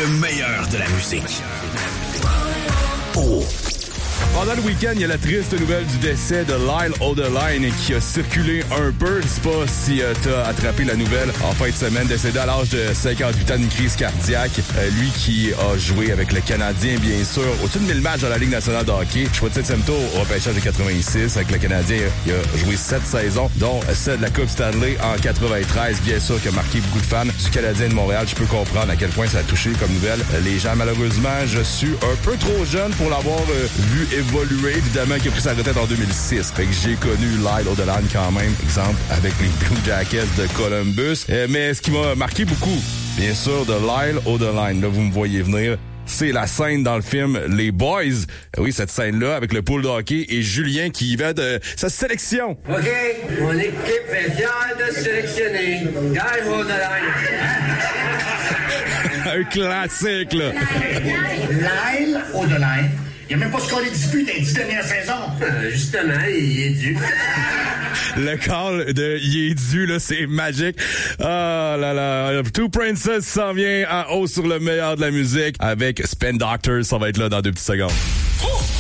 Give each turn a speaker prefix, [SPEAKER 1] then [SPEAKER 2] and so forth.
[SPEAKER 1] Le meilleur de la musique. Oh.
[SPEAKER 2] Pendant le week-end, il y a la triste nouvelle du décès de Lyle Oderline qui a circulé un peu. Je sais pas si t'as attrapé la nouvelle en fin de semaine. Décédé à l'âge de 58 ans d'une crise cardiaque. Lui qui a joué avec le Canadien, bien sûr, au-dessus de 1000 matchs dans la Ligue nationale de hockey. Choix de 7e tour au repêchage de 86. Avec le Canadien, il a joué 7 saisons, dont celle de la Coupe Stanley en 93. Bien sûr, qui a marqué beaucoup de fans du Canadien de Montréal. Je peux comprendre à quel point ça a touché comme nouvelle les gens. Malheureusement, je suis un peu trop jeune pour l'avoir vu évoluer. Évidemment, qui a pris sa retraite en 2006. Fait que j'ai connu Lyle Oderline quand même, exemple, avec les Blue Jackets de Columbus. Mais ce qui m'a marqué beaucoup, bien sûr, de Lyle Oderline, là, vous me voyez venir, c'est la scène dans le film Les Boys. Oui, cette scène-là, avec le pool de hockey et Julien qui y va de sa sélection.
[SPEAKER 3] OK, mon équipe est fière de sélectionner Lyle Oderline.
[SPEAKER 2] Un classique, là.
[SPEAKER 4] Lyle Oderline. Il n'y a même pas scoré 10 buts dans les 10 dernières saisons.
[SPEAKER 3] Justement, il est dû.
[SPEAKER 2] Le call de il est dû, là, c'est magique. Ah là là. Two Princess s'en vient en haut sur le meilleur de la musique avec Spin Doctors. Ça va être là dans 2 petites secondes.